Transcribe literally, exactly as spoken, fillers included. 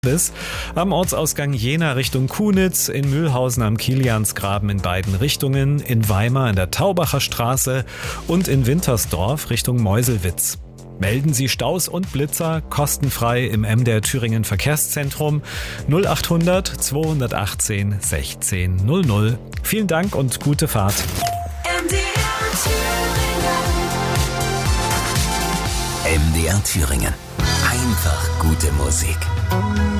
Am Ortsausgang Jena Richtung Kunitz, in Mühlhausen am Kiliansgraben in beiden Richtungen, in Weimar an der Taubacher Straße und in Wintersdorf Richtung Meuselwitz. Melden Sie Staus und Blitzer kostenfrei im M D R Thüringen Verkehrszentrum null achthundert zweihundertachtzehn sechzehn null null. Vielen Dank und gute Fahrt. M D R Thüringen. M D R Thüringen. Einfach gute Musik.